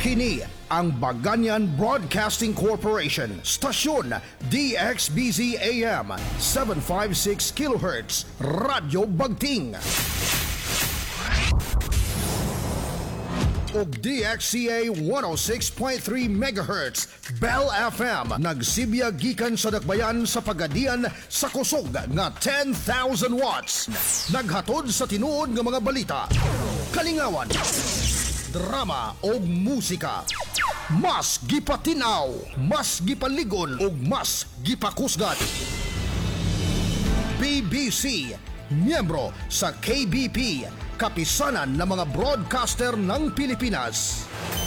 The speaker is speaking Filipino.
Kini ang Baganyan Broadcasting Corporation, stasyon DXBZ AM 756 kHz, Radyo Bagting. Og DXCA 106.3 MHz, Bell FM, nagsibya gikan sa dakbayan sa Pagadian sa kusog nga 10,000 watts. Naghatod sa tinuod nga mga balita, kalingawan, drama o musika. Mas gipatinaw, mas gipaligon o mas gipakusgat. BBC, miyembro sa KBP, kapisanan ng mga broadcaster ng Pilipinas.